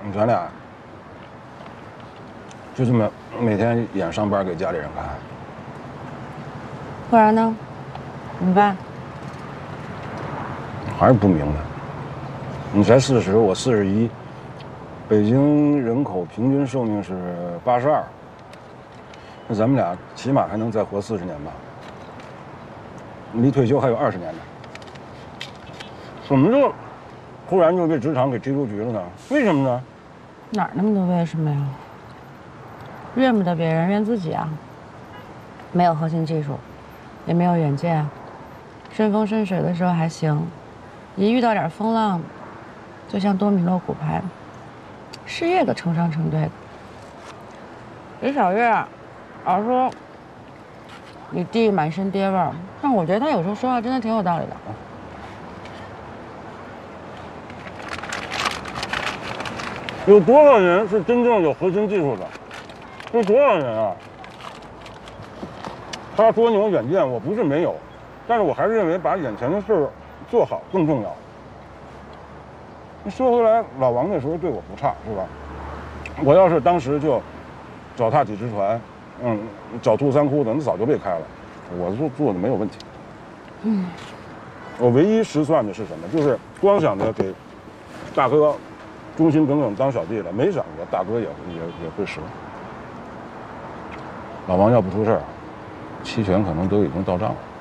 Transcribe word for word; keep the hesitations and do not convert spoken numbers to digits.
咱俩就这么每天演上班给家里人看， 不然呢？怎么办？ 还是不明白。你才四十，我四十一，北京人口平均寿命是八十二，那咱们俩起码还能再活四十年吧？离退休还有二十年呢。怎么就忽然就被职场给踢出局了呢？为什么呢？ 哪儿那么多为什么呀？怨不得别人，怨自己啊。没有核心技术，也没有远见，顺风顺水的时候还行，一遇到点风浪，就像多米诺骨牌，事业都成双成对的。李小月老说你弟满身爹味儿，但我觉得他有时候说话真的挺有道理的。 有多少人是真正有核心技术的？有多少人啊？他说你有远见，我不是没有，但是我还是认为把眼前的事儿做好更重要。说回来，老王那时候对我不差，是吧？我要是当时就脚踏几只船，嗯，狡兔三窟的，那早就被开了。我做做的没有问题。嗯，我唯一失算的是什么？就是光想着给大哥忠心耿耿当小弟了，没想过大哥也也也会折。老王要不出事儿，期权可能都已经到账了。